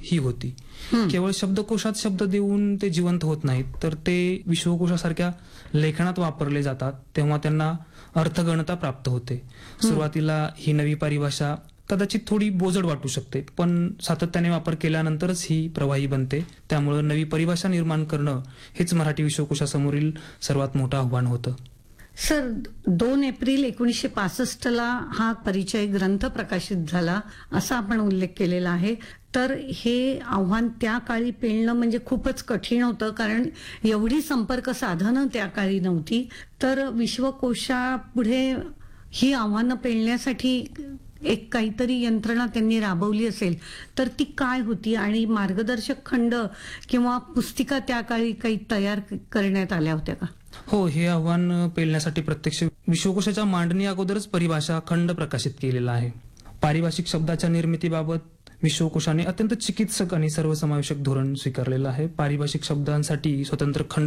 ही होती. केवळ शब्दकोशात शब्द देऊन ते जिवंत होत नाहीत, तर ते विश्वकोशासारख्या लेखनात वापरले जातात तेव्हा त्यांना अर्थगणता प्राप्त होते. सुरुवातीला ही नवी परिभाषा कदाचित थोडी बोजड वाटू शकते, पण सातत्याने वापर केल्यानंतरच ही प्रवाही बनते. त्यामुळे नवी परिभाषा निर्माण करणं हेच मराठी विश्वकोशासमोरील सर्वात मोठं आव्हान होतं. सर, 2 एप्रिल 1965 हा परिचय ग्रंथ प्रकाशित झाला असा आपण उल्लेख केलेला आहे. तर हे आव्हान त्या काळी पेलणं म्हणजे खूपच कठीण होतं, कारण एवढी संपर्क साधनं त्या काळी नव्हती. तर विश्वकोशापुढे ही आव्हानं पेलण्यासाठी एक काहीतरी यंत्रणा त्यांनी राबवली असेल, तर ती काय होती आणि मार्गदर्शक खंड किंवा पुस्तिका त्या काळी काही तयार करण्यात आल्या होत्या का? हो, हे आव्हान पेलण्यासाठी प्रत्यक्ष विश्वकोशाच्या मांडणी अगोदरच परिभाषा खंड प्रकाशित केलेला आहे. पारिभाषिक शब्दाच्या निर्मितीबाबत विश्वकोशाने अत्यंत चिकित्सक आणि सर्वसमावेशक धोरण स्वीकारलेलं आहे. पारिभाषिक शब्दांसाठी स्वतंत्र खंड